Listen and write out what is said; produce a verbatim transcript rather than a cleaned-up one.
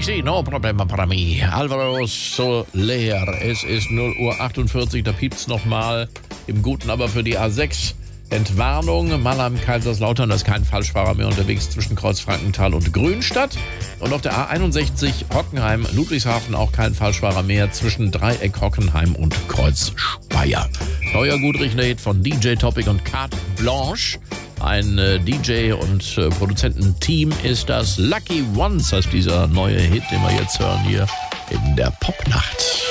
sí, no problema para mí. Alvaro Soler. Es ist null Uhr achtundvierzig, da piept's nochmal. Im Guten aber für die A sechs. Entwarnung, Mannheim, Kaiserslautern, da ist kein Falschfahrer mehr unterwegs zwischen Kreuz Frankenthal und Grünstadt. Und auf der A einundsechzig Hockenheim, Ludwigshafen auch kein Falschfahrer mehr zwischen Dreieck Hockenheim und Kreuz Speyer. Neuer gut riechender Hit von D J Topic und Carte Blanche. Ein äh, D J und äh, Produzententeam ist das. Lucky Ones heißt dieser neue Hit, den wir jetzt hören hier in der Popnacht.